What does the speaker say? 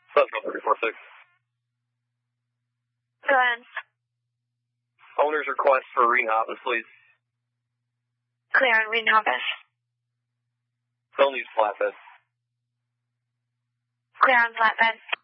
Central 346. Go ahead. Owner's request for Reno office, please. Clear on Reno office. Don't use flatbed. Clear on flatbed.